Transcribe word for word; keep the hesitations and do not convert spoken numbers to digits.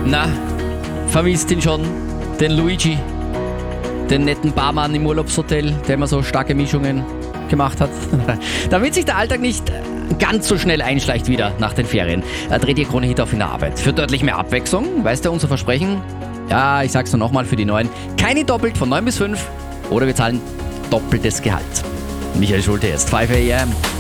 Na, vermisst ihn schon, den Luigi, den netten Barmann im Urlaubshotel, der immer so starke Mischungen gemacht hat. Damit sich der Alltag nicht ganz so schnell einschleicht wieder nach den Ferien, dreht ihr Krone Hit auf in der Arbeit. Für deutlich mehr Abwechslung, weißt du unser Versprechen? Ja, ich sag's nur nochmal für die Neuen. Keine doppelt von neun bis fünf oder wir zahlen doppeltes Gehalt. Michael Schulte jetzt, fünf a m